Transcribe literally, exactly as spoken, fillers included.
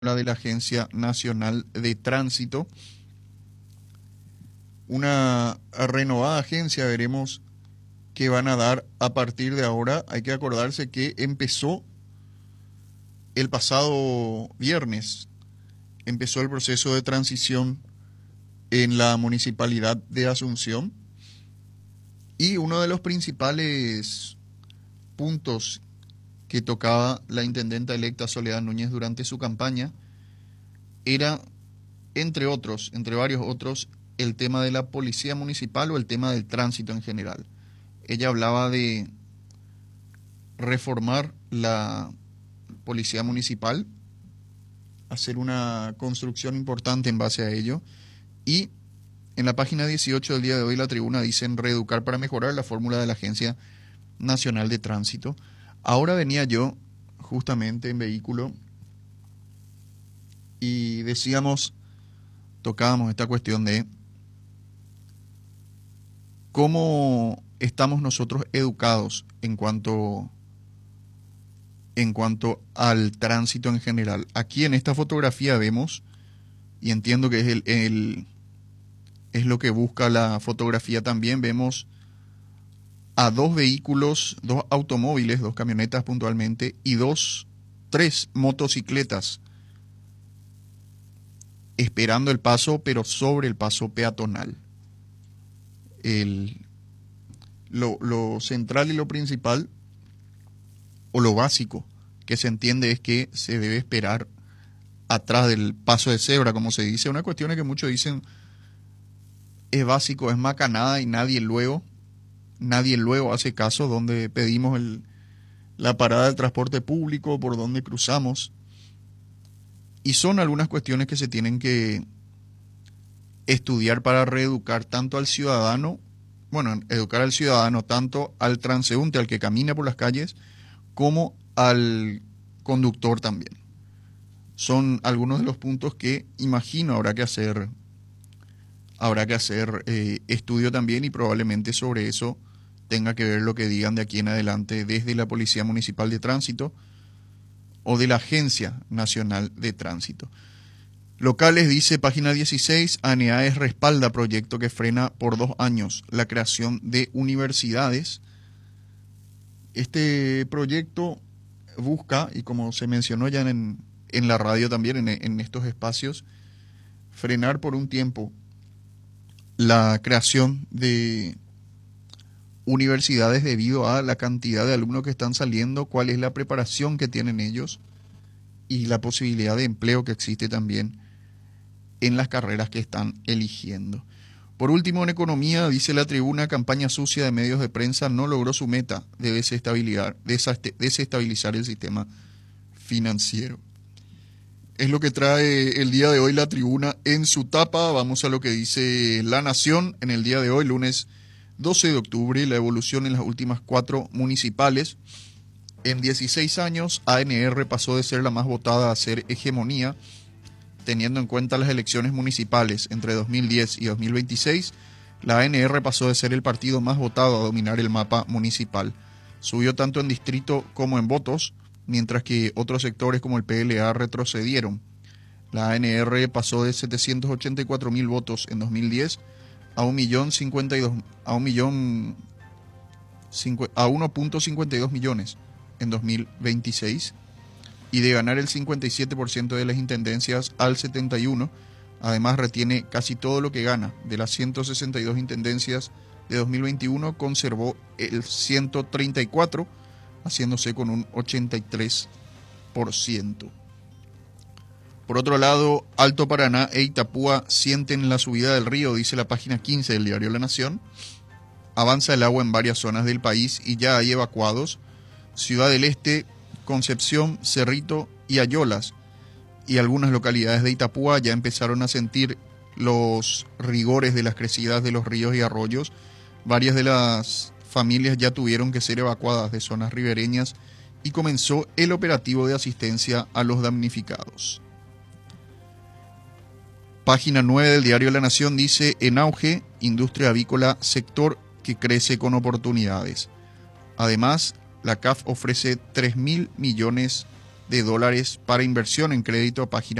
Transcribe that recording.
la de la Agencia Nacional de Tránsito. Una renovada agencia, veremos qué van a dar a partir de ahora. Hay que acordarse que empezó el pasado viernes, empezó el proceso de transición en la Municipalidad de Asunción, y uno de los principales puntos que tocaba la intendenta electa Soledad Núñez durante su campaña era, entre otros, entre varios otros, el tema de la policía municipal o el tema del tránsito en general. Ella hablaba de reformar la policía municipal, hacer una construcción importante en base a ello, y en la página dieciocho del día de hoy La Tribuna dicen reeducar para mejorar la fórmula de la Agencia Nacional de Tránsito. Ahora venía yo justamente en vehículo y decíamos, tocábamos esta cuestión de cómo estamos nosotros educados en cuanto, en cuanto al tránsito en general. Aquí en esta fotografía vemos, y entiendo que es, el, el, es lo que busca la fotografía también, vemos a dos vehículos, dos automóviles, dos camionetas puntualmente, y dos, tres motocicletas esperando el paso, pero sobre el paso peatonal. El, lo, lo central y lo principal, o lo básico que se entiende, es que se debe esperar atrás del paso de cebra, como se dice. Una cuestión es que muchos dicen es básico, es macanada, y nadie luego, nadie luego hace caso donde pedimos el, la parada del transporte público, por donde cruzamos. Y son algunas cuestiones que se tienen que estudiar para reeducar tanto al ciudadano, bueno, educar al ciudadano tanto al transeúnte, al que camina por las calles, como al conductor también. Son algunos de los puntos que imagino habrá que hacer, habrá que hacer eh, estudio también, y probablemente sobre eso tenga que ver lo que digan de aquí en adelante desde la Policía Municipal de Tránsito o de la Agencia Nacional de Tránsito. Locales, dice página dieciséis, ANEAES respalda proyecto que frena por dos años la creación de universidades. Este proyecto busca, y como se mencionó ya en, en la radio también, en, en estos espacios, frenar por un tiempo la creación de universidades debido a la cantidad de alumnos que están saliendo, cuál es la preparación que tienen ellos y la posibilidad de empleo que existe también en las carreras que están eligiendo. Por último, en economía, dice La Tribuna, campaña sucia de medios de prensa no logró su meta de desestabilizar, desestabilizar el sistema financiero. Es lo que trae el día de hoy La Tribuna en su tapa. Vamos a lo que dice La Nación en el día de hoy, lunes doce de octubre, la evolución en las últimas cuatro municipales. En dieciséis años, A N R pasó de ser la más votada a ser hegemonía. Teniendo en cuenta las elecciones municipales entre dos mil diez y dos mil veintiséis, la A N R pasó de ser el partido más votado a dominar el mapa municipal. Subió tanto en distrito como en votos, mientras que otros sectores como el P L A retrocedieron. La A N R pasó de setecientos ochenta y cuatro mil votos en dos mil diez a un millón cincuenta y dos a un millón a uno punto cincuenta y dos millones en dos mil veintiséis, y de ganar el cincuenta y siete por ciento de las intendencias al setenta y uno por ciento. Además retiene casi todo lo que gana. De las ciento sesenta y dos intendencias de dos mil veintiuno, conservó el ciento treinta y cuatro, haciéndose con un ochenta y tres por ciento. Por otro lado, Alto Paraná e Itapúa sienten la subida del río, dice la página quince del diario La Nación. Avanza el agua en varias zonas del país y ya hay evacuados. Ciudad del Este, Concepción, Cerrito y Ayolas y algunas localidades de Itapúa ya empezaron a sentir los rigores de las crecidas de los ríos y arroyos. Varias de las familias ya tuvieron que ser evacuadas de zonas ribereñas y comenzó el operativo de asistencia a los damnificados. Página nueve del diario La Nación dice, en auge, industria avícola, sector que crece con oportunidades. Además, la C A F ofrece tres mil millones de dólares para inversión en crédito a página